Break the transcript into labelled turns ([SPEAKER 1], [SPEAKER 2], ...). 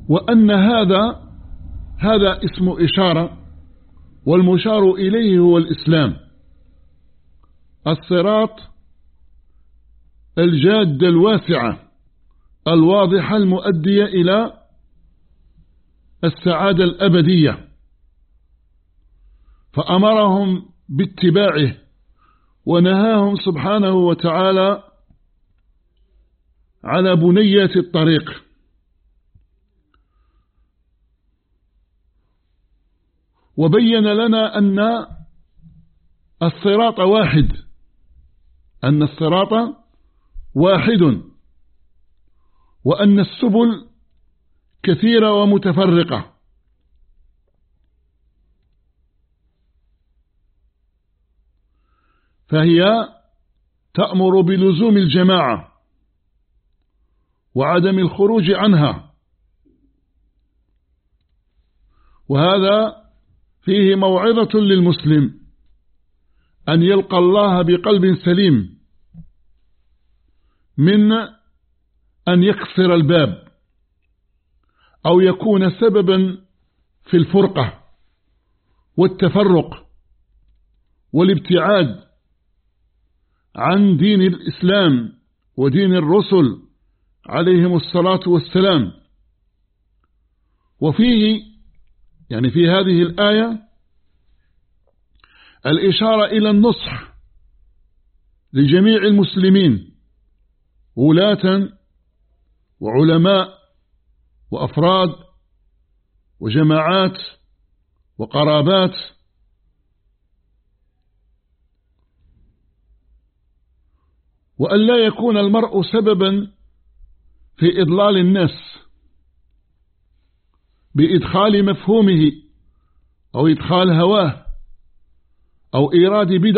[SPEAKER 1] وأن هذا اسم إشارة، والمشار إليه هو الإسلام. الصراط الجادة الواسعة الواضحة المؤدية إلى السعادة الأبدية، فأمرهم باتباعه ونهاهم سبحانه وتعالى على بنيات الطريق. وبين لنا أن الصراط واحد، وأن السبل كثيرة ومتفرقة، فهي تأمر بلزوم الجماعة وعدم الخروج عنها، وهذا فيه موعظة للمسلم أن يلقى الله بقلب سليم من أن يكسر الباب أو يكون سببا في الفرقة والتفرق والابتعاد عن دين الإسلام ودين الرسل عليهم الصلاة والسلام. وفيه يعني في هذه الآية الإشارة إلى النصح لجميع المسلمين، ولاة وعلماء وأفراد وجماعات وقرابات، وأن لا يكون المرء سببا في إضلال الناس بإدخال مفهومه أو إدخال هواه أو إيراد بدعة